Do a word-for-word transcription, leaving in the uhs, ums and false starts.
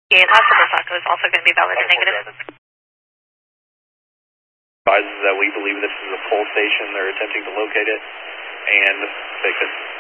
Yeah, possible Saco is also going to be valid or negative. Advises that we believe this is a pole station. They're attempting to locate it and fix it.